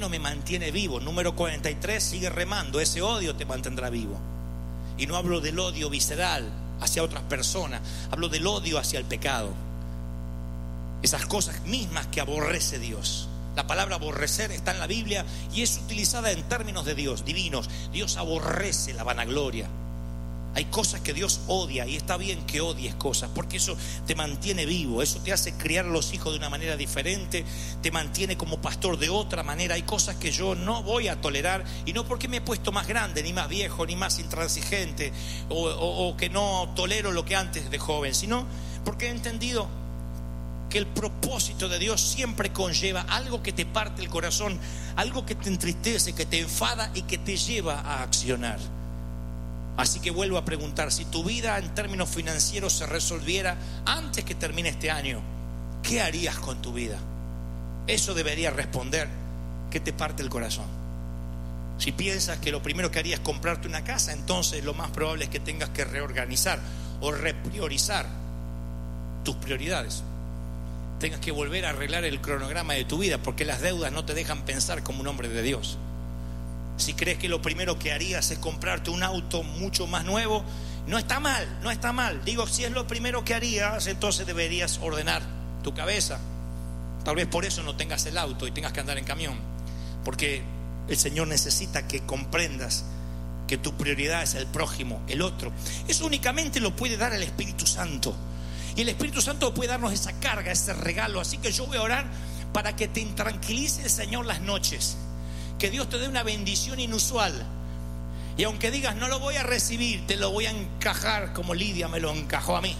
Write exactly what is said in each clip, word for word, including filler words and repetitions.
no me mantiene vivo. Número cuarenta y tres, sigue remando. Ese odio te mantendrá vivo. Y no hablo del odio visceral hacia otras personas, hablo del odio hacia el pecado. Esas cosas mismas que aborrece Dios. La palabra aborrecer está en la Biblia y es utilizada en términos de Dios, divinos. Dios aborrece la vanagloria. Hay cosas que Dios odia y está bien que odies cosas, porque eso te mantiene vivo, eso te hace criar a los hijos de una manera diferente, te mantiene como pastor de otra manera. Hay cosas que yo no voy a tolerar, y no porque me he puesto más grande, ni más viejo, ni más intransigente, o, o, o que no tolero lo que antes de joven, sino porque he entendido que el propósito de Dios siempre conlleva algo que te parte el corazón, algo que te entristece, que te enfada y que te lleva a accionar. Así que vuelvo a preguntar, si tu vida en términos financieros se resolviera antes que termine este año, ¿qué harías con tu vida? Eso debería responder ¿qué te parte el corazón? Si piensas que lo primero que harías es comprarte una casa, entonces lo más probable es que tengas que reorganizar o repriorizar tus prioridades. Tengas que volver a arreglar el cronograma de tu vida, porque las deudas no te dejan pensar como un hombre de Dios. Si crees que lo primero que harías es comprarte un auto mucho más nuevo, no está mal, no está mal. Digo, si es lo primero que harías, entonces deberías ordenar tu cabeza. Tal vez por eso no tengas el auto y tengas que andar en camión, porque el Señor necesita que comprendas que tu prioridad es el prójimo, el otro. Eso únicamente lo puede dar el Espíritu Santo, y el Espíritu Santo puede darnos esa carga, ese regalo. Así que yo voy a orar para que te intranquilice el Señor las noches, que Dios te dé una bendición inusual, y aunque digas no lo voy a recibir, te lo voy a encajar como Lidia me lo encajó a mí.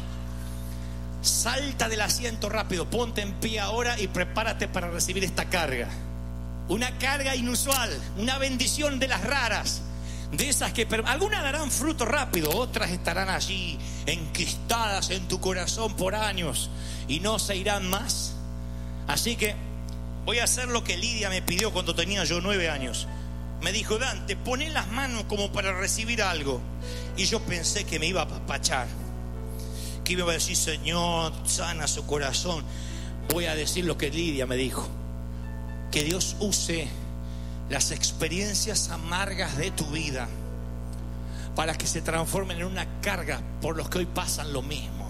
Salta del asiento rápido, ponte en pie ahora y prepárate para recibir esta carga. Una carga inusual, una bendición de las raras, de esas que algunas darán fruto rápido, otras estarán allí enquistadas en tu corazón por años y no se irán más. Así que voy a hacer lo que Lidia me pidió cuando tenía yo nueve años. Me dijo, Dante, poné las manos como para recibir algo. Y yo pensé que me iba a apapachar, que iba a decir, Señor, sana su corazón. Voy a decir lo que Lidia me dijo: que Dios use las experiencias amargas de tu vida para que se transformen en una carga por los que hoy pasan lo mismo.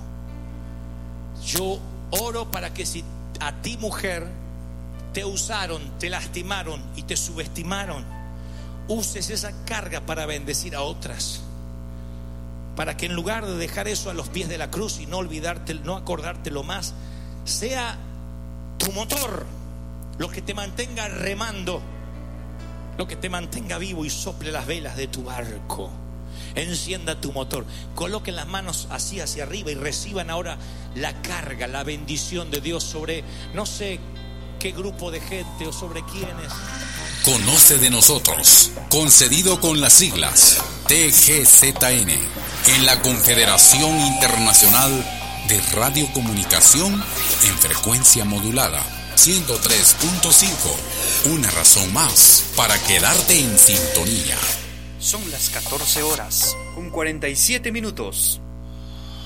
Yo oro para que si a ti, mujer, te usaron, te lastimaron y te subestimaron, uses esa carga para bendecir a otras, para que en lugar de dejar eso a los pies de la cruz y no olvidarte, no acordártelo más, sea tu motor lo que te mantenga remando, lo que te mantenga vivo y sople las velas de tu barco. Encienda tu motor, coloquen las manos así hacia arriba y reciban ahora la carga, la bendición de Dios sobre no sé qué grupo de gente o sobre quiénes. Conoce de nosotros, concedido con las siglas T G Z N, en la Confederación Internacional de Radiocomunicación en frecuencia modulada ciento tres punto cinco. Una razón más para quedarte en sintonía. Son las catorce horas con cuarenta y siete minutos.